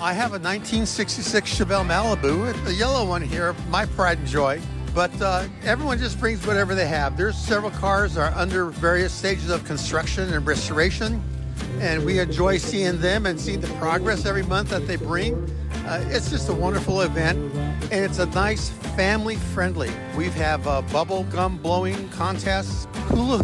I have a 1966 Chevelle Malibu, the yellow one here, my pride and joy. But everyone just brings whatever they have. There's several cars that are under various stages of construction and restoration, and we enjoy seeing them and seeing the progress every month that they bring. It's just a wonderful event, and it's a nice family-friendly. We have bubble gum blowing contests, hula